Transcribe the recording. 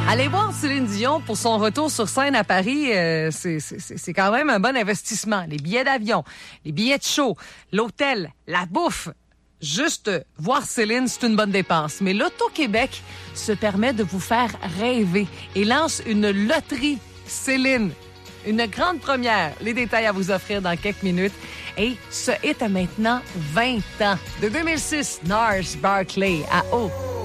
Allez voir Céline Dion pour son retour sur scène à Paris, c'est quand même un bon investissement. Les billets d'avion, les billets de show, l'hôtel, la bouffe. Juste voir Céline, c'est une bonne dépense. Mais l'Auto-Québec se permet de vous faire rêver et lance une loterie Céline. Une grande première. Les détails à vous offrir dans quelques minutes. Et ce hit a maintenant 20 ans. De 2006, Gnarls Barkley à haut.